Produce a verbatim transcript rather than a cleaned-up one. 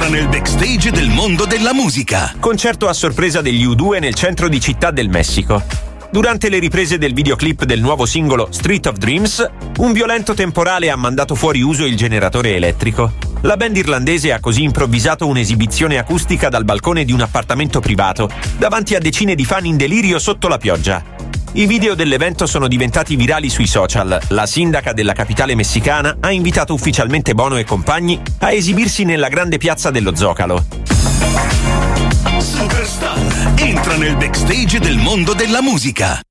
entra nel backstage del mondo della musica. Concerto a sorpresa degli U due nel centro di Città del Messico. Durante le riprese del videoclip del nuovo singolo Street of Dreams, un violento temporale ha mandato fuori uso il generatore elettrico. La band irlandese ha così improvvisato un'esibizione acustica dal balcone di un appartamento privato, davanti a decine di fan in delirio sotto la pioggia. I video dell'evento sono diventati virali sui social. La sindaca della capitale messicana ha invitato ufficialmente Bono e compagni a esibirsi nella grande piazza dello Zocalo. Superstar entra nel backstage del mondo della musica.